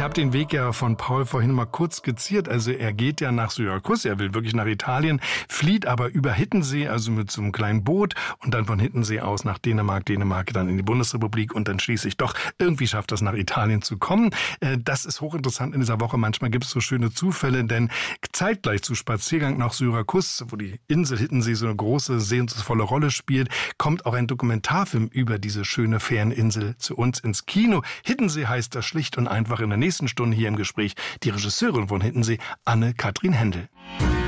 habe den Weg ja von Paul vorhin mal kurz skizziert. Also er geht ja nach Syrakus, er will wirklich nach Italien, flieht aber über Hiddensee, also mit so einem kleinen Boot und dann von Hiddensee aus nach Dänemark dann in die Bundesrepublik und dann schließlich doch irgendwie schafft das nach Italien zu kommen. Das ist hochinteressant in dieser Woche. Manchmal gibt es so schöne Zufälle, denn zeitgleich zu Spaziergang nach Syrakus, wo die Insel Hiddensee so eine große, sehnsvolle Rolle spielt, kommt auch ein Dokumentarfilm über diese schöne Ferieninsel zu uns ins Kino. Hiddensee heißt das schlicht und einfach. In der nächsten Stunde hier im Gespräch die Regisseurin von Hiddensee, Anne-Kathrin Händel.